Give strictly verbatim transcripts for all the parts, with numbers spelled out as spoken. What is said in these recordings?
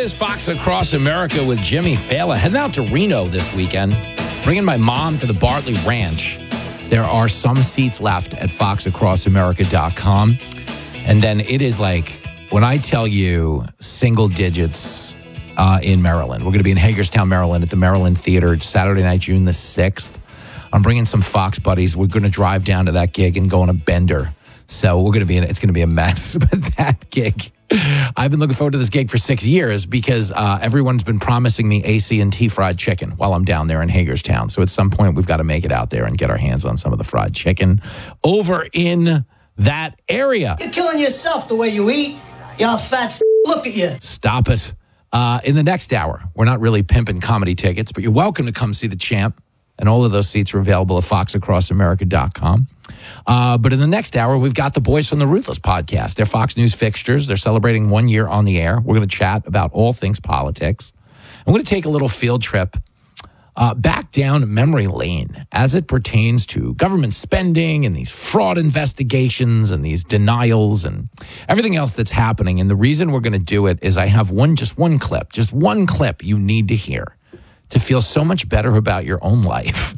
is Fox Across America with Jimmy Fallon. Heading out to Reno this weekend. Bringing my mom to the Bartley Ranch. There are some seats left at fox across america dot com. And then it is like, when I tell you single digits uh, in Maryland. We're going to be in Hagerstown, Maryland at the Maryland Theater Saturday night, June the sixth. I'm bringing some Fox buddies. We're going to drive down to that gig and go on a bender. So we're going to be in, it's going to be a mess. But that gig, I've been looking forward to this gig for six years because uh, everyone's been promising me A C and T fried chicken while I'm down there in Hagerstown. So at some point, we've got to make it out there and get our hands on some of the fried chicken over in that area. You're killing yourself the way you eat. Y'all fat f- look at you. Stop it. Uh, in the next hour, we're not really pimping comedy tickets, but you're welcome to come see the champ. And all of those seats are available at fox across america dot com. Uh, but in the next hour, we've got the boys from the Ruthless podcast. They're Fox News fixtures. They're celebrating one year on the air. We're going to chat about all things politics. I'm going to take a little field trip uh, back down memory lane as it pertains to government spending and these fraud investigations and these denials and everything else that's happening. And the reason we're going to do it is I have one, just one clip, just one clip you need to hear to feel so much better about your own life.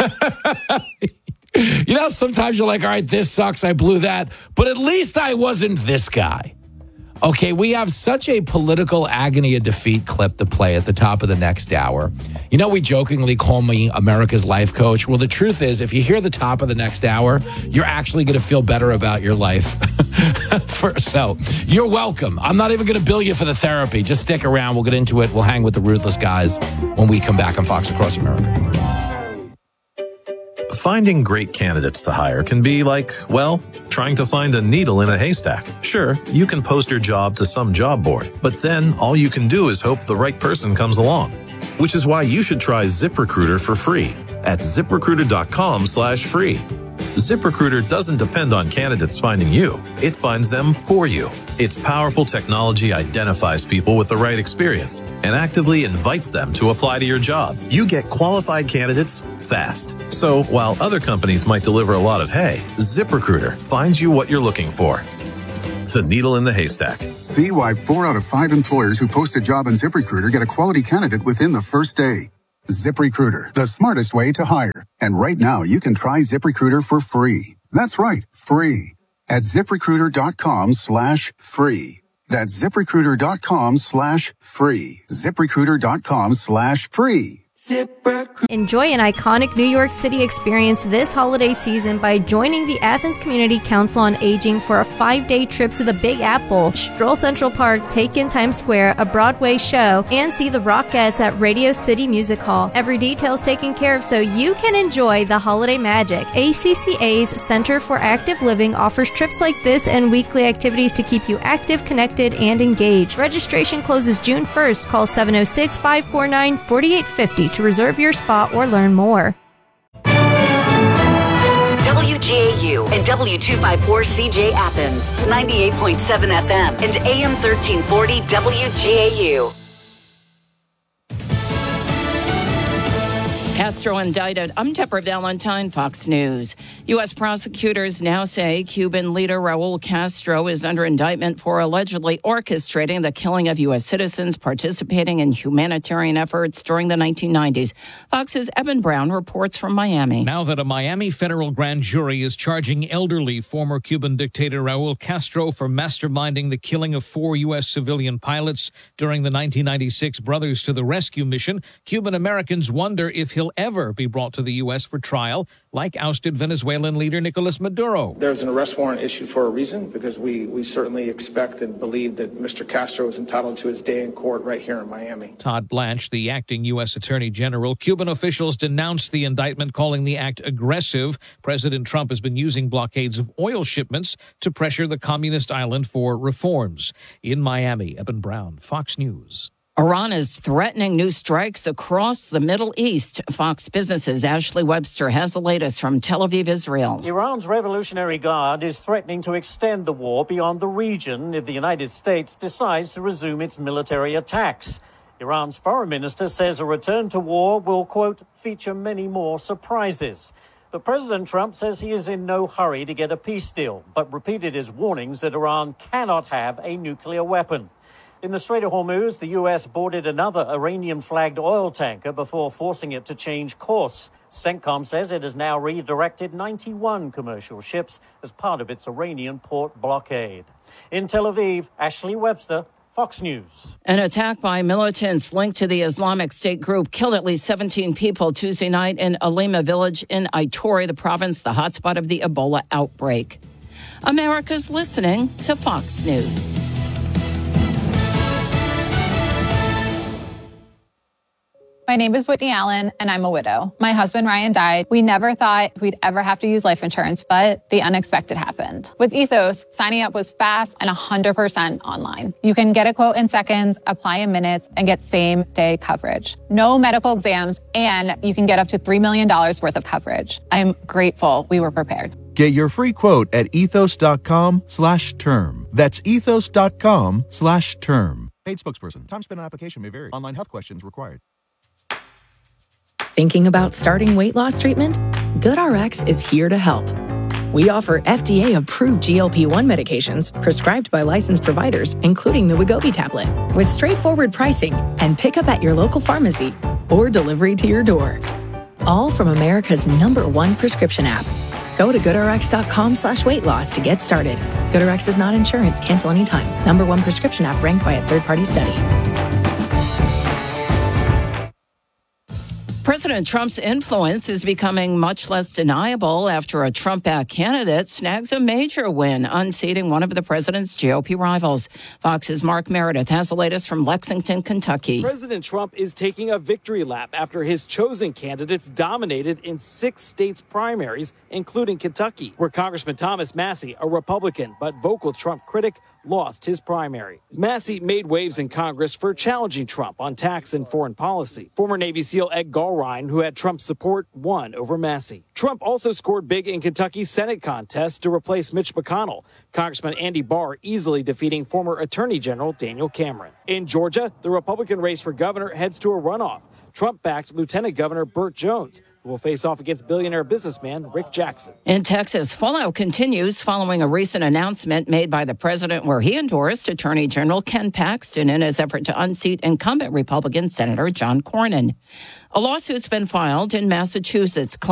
You know, sometimes you're like, all right, this sucks, I blew that, but at least I wasn't this guy. Okay, we have such a political agony of defeat clip to play at the top of the next hour. You know, we jokingly call me America's life coach. Well, the truth is, if you hear the top of the next hour, you're actually going to feel better about your life. For, so, you're welcome. I'm not even going to bill you for the therapy. Just stick around. We'll get into it. We'll hang with the Ruthless guys when we come back on Fox Across America. Finding great candidates to hire can be like, well, trying to find a needle in a haystack. Sure, you can post your job to some job board, but then all you can do is hope the right person comes along. Which is why you should try ZipRecruiter for free at ziprecruiter.com slash free. ZipRecruiter doesn't depend on candidates finding you. It finds them for you. Its powerful technology identifies people with the right experience and actively invites them to apply to your job. You get qualified candidates fast. So while other companies might deliver a lot of hay, ZipRecruiter finds you what you're looking for. The needle in the haystack. See why four out of five employers who post a job on ZipRecruiter get a quality candidate within the first day. ZipRecruiter, the smartest way to hire. And right now, you can try ZipRecruiter for free. That's right, free. At ZipRecruiter.com slash free. That's ZipRecruiter.com slash free. ZipRecruiter.com slash free. Enjoy an iconic New York City experience this holiday season by joining the Athens Community Council on Aging for a five-day trip to the Big Apple, stroll Central Park, take in Times Square, a Broadway show, and see the Rockettes at Radio City Music Hall. Every detail is taken care of so you can enjoy the holiday magic. A C C A's Center for Active Living offers trips like this and weekly activities to keep you active, connected, and engaged. Registration closes June first. Call seven oh six, five four nine, four eight five oh to reserve your spot or learn more. W G A U and W two fifty-four C J Athens, ninety-eight point seven F M and A M thirteen forty W G A U. Castro indicted. I'm Deborah Valentine, Fox News. U S prosecutors now say Cuban leader Raul Castro is under indictment for allegedly orchestrating the killing of U S citizens participating in humanitarian efforts during the nineteen nineties. Fox's Evan Brown reports from Miami. Now that a Miami federal grand jury is charging elderly former Cuban dictator Raul Castro for masterminding the killing of four U S civilian pilots during the nineteen ninety-six Brothers to the Rescue mission, Cuban Americans wonder if he'll ever be brought to the U S for trial, like ousted Venezuelan leader Nicolas Maduro. There's an arrest warrant issued for a reason, because we, we certainly expect and believe that Mister Castro is entitled to his day in court right here in Miami. Todd Blanche, the acting U S Attorney General. Cuban officials denounced the indictment, calling the act aggressive. President Trump has been using blockades of oil shipments to pressure the communist island for reforms. In Miami, Evan Brown, Fox News. Iran is threatening new strikes across the Middle East. Fox Business's Ashley Webster has the latest from Tel Aviv, Israel. Iran's Revolutionary Guard is threatening to extend the war beyond the region if the United States decides to resume its military attacks. Iran's foreign minister says a return to war will, quote, feature many more surprises. But President Trump says he is in no hurry to get a peace deal, but repeated his warnings that Iran cannot have a nuclear weapon. In the Strait of Hormuz, the U S boarded another Iranian-flagged oil tanker before forcing it to change course. CENTCOM says it has now redirected ninety-one commercial ships as part of its Iranian port blockade. In Tel Aviv, Ashley Webster, Fox News. An attack by militants linked to the Islamic State group killed at least seventeen people Tuesday night in Alima village in Ituri, the province, the hotspot of the Ebola outbreak. America's listening to Fox News. My name is Whitney Allen, and I'm a widow. My husband, Ryan, died. We never thought we'd ever have to use life insurance, but the unexpected happened. With Ethos, signing up was fast and one hundred percent online. You can get a quote in seconds, apply in minutes, and get same-day coverage. No medical exams, and you can get up to three million dollars worth of coverage. I'm grateful we were prepared. Get your free quote at ethos.com slash term. That's ethos.com slash term. Paid spokesperson. Time spent on application may vary. Online health questions required. Thinking about starting weight loss treatment? GoodRx is here to help. We offer F D A-approved G L P one medications prescribed by licensed providers, including the Wegovy tablet, with straightforward pricing and pickup at your local pharmacy or delivery to your door. All from America's number one prescription app. Go to goodrx.com slash weight loss to get started. GoodRx is not insurance. Cancel anytime. Number one prescription app ranked by a third-party study. President Trump's influence is becoming much less deniable after a Trump-backed candidate snags a major win, unseating one of the president's G O P rivals. Fox's Mark Meredith has the latest from Lexington, Kentucky. President Trump is taking a victory lap after his chosen candidates dominated in six states' primaries, including Kentucky, where Congressman Thomas Massie, a Republican but vocal Trump critic, lost his primary. Massie made waves in Congress for challenging Trump on tax and foreign policy. Former Navy SEAL Ed Gallrein, who had Trump's support, won over Massie. Trump also scored big in Kentucky's Senate contest to replace Mitch McConnell, Congressman Andy Barr easily defeating former Attorney General Daniel Cameron. In Georgia, the Republican race for governor heads to a runoff. Trump-backed Lieutenant Governor Burt Jones, who will face off against billionaire businessman Rick Jackson. In Texas, fallout continues following a recent announcement made by the president where he endorsed Attorney General Ken Paxton in his effort to unseat incumbent Republican Senator John Cornyn. A lawsuit's been filed in Massachusetts